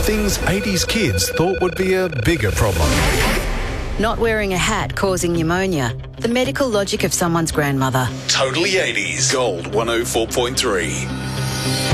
Things 80s kids thought would be a bigger problem. Not wearing a hat causing pneumonia. The medical logic of someone's grandmother. Totally 80s. Gold 104.3.